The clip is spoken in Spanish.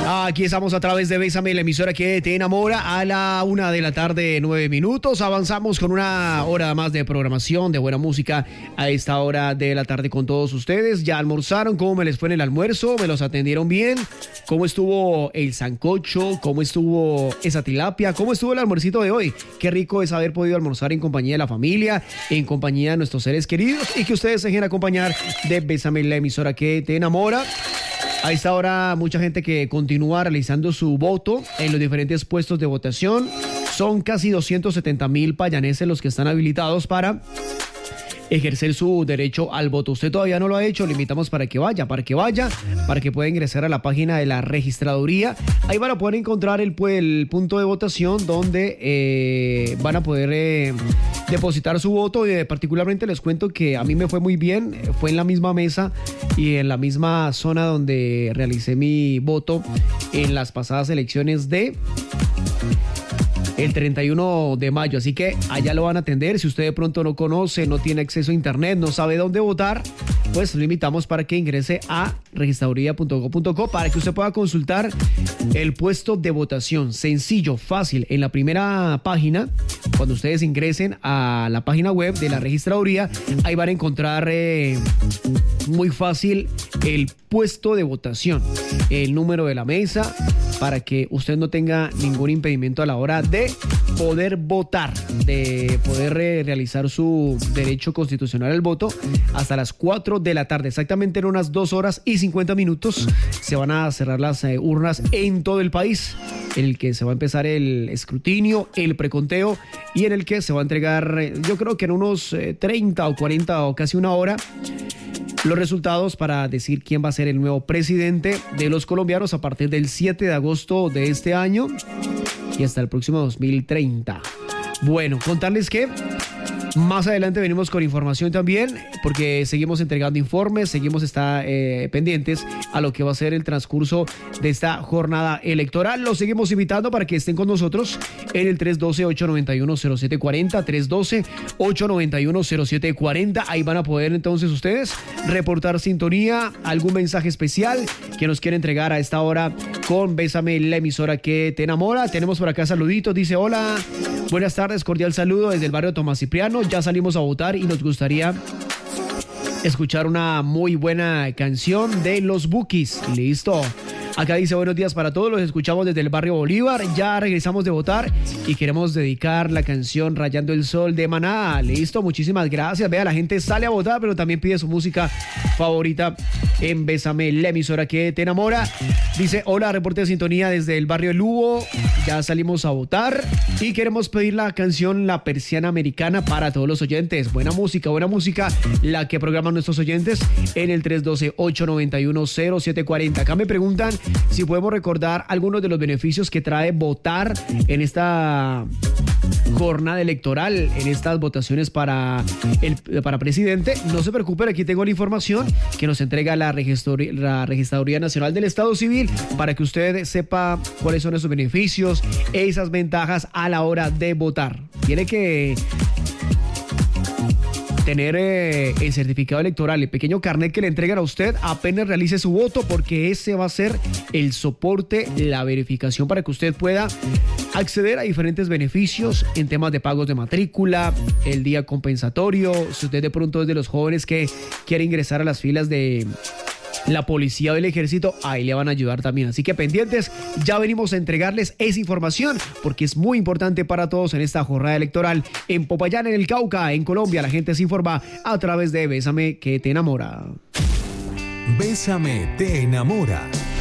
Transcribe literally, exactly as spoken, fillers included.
Aquí estamos a través de Bésame, la emisora que te enamora, a la una de la tarde, nueve minutos. Avanzamos con una hora más de programación, de buena música a esta hora de la tarde con todos ustedes. ¿Ya almorzaron? ¿Cómo me les fue en el almuerzo? ¿Me los atendieron bien? ¿Cómo estuvo el sancocho? ¿Cómo estuvo esa tilapia? ¿Cómo estuvo el almuercito de hoy? Qué rico es haber podido almorzar en compañía de la familia, en compañía de nuestros seres queridos y que ustedes se dejen acompañar de Bésame, la emisora que te enamora. A esta hora, mucha gente que continúa realizando su voto en los diferentes puestos de votación. Son casi doscientos setenta mil payaneses los que están habilitados para ejercer su derecho al voto. Usted todavía no lo ha hecho, le invitamos para que vaya, para que vaya, para que pueda ingresar a la página de la registraduría. Ahí van a poder encontrar el, el punto de votación donde eh, van a poder eh, depositar su voto. Y particularmente les cuento que a mí me fue muy bien, fue en la misma mesa y en la misma zona donde realicé mi voto en las pasadas elecciones de el treinta y uno de mayo, así que allá lo van a atender. Si usted de pronto no conoce, no tiene acceso a internet, no sabe dónde votar, pues lo invitamos para que ingrese a registraduría punto gob punto co para que usted pueda consultar el puesto de votación. Sencillo, fácil. En la primera página, cuando ustedes ingresen a la página web de la registraduría, ahí van a encontrar eh, muy fácil el puesto de votación, el número de la mesa, para que usted no tenga ningún impedimento a la hora de poder votar, de poder eh, realizar su derecho constitucional al voto hasta las cuatro de la tarde. Exactamente en unas dos horas y cincuenta minutos se van a cerrar las eh, urnas en todo el país, en el que se va a empezar el escrutinio, el preconteo y en el que se va a entregar, eh, yo creo que en unos eh, treinta o cuarenta o casi una hora, los resultados para decir quién va a ser el nuevo presidente de los colombianos a partir del siete de agosto de este año y hasta el próximo dos mil treinta. Bueno, contarles que más adelante venimos con información también, porque seguimos entregando informes, seguimos está, eh, pendientes a lo que va a ser el transcurso de esta jornada electoral. Los seguimos invitando para que estén con nosotros en el tres uno dos, ocho nueve uno, cero siete cuatro cero, tres uno dos, ocho nueve uno, cero siete cuatro cero. Ahí van a poder entonces ustedes reportar sintonía, algún mensaje especial que nos quiere entregar a esta hora con Bésame, la emisora que te enamora. Tenemos por acá saluditos, dice: hola, buenas tardes, cordial saludo desde el barrio Tomás Cipriano. Ya salimos a votar y nos gustaría escuchar una muy buena canción de los Bukis. Listo. Acá dice: buenos días para todos, los escuchamos desde el barrio Bolívar, ya regresamos de votar y queremos dedicar la canción Rayando el Sol de Maná. Listo, muchísimas gracias. Vea, la gente sale a votar, pero también pide su música favorita en Bésame, la emisora que te enamora. Dice: hola, reporte de sintonía desde el barrio Lugo, ya salimos a votar y queremos pedir la canción La Persiana Americana para todos los oyentes. Buena música, buena música, la que programan nuestros oyentes en el tres uno dos, ocho nueve uno, cero siete cuatro cero. Acá me preguntan si podemos recordar algunos de los beneficios que trae votar en esta jornada electoral, en estas votaciones para, el, para presidente. No se preocupen, aquí tengo la información que nos entrega la Registraduría, la Registraduría Nacional del Estado Civil para que usted sepa cuáles son esos beneficios, esas ventajas a la hora de votar. Tiene que tener eh, el certificado electoral, el pequeño carnet que le entregan a usted apenas realice su voto, porque ese va a ser el soporte, la verificación para que usted pueda acceder a diferentes beneficios en temas de pagos de matrícula, el día compensatorio. Si usted de pronto es de los jóvenes que quiere ingresar a las filas de la policía o el ejército, ahí le van a ayudar también. Así que pendientes, ya venimos a entregarles esa información porque es muy importante para todos en esta jornada electoral. En Popayán, en el Cauca, en Colombia, la gente se informa a través de Bésame que te enamora. Bésame te enamora.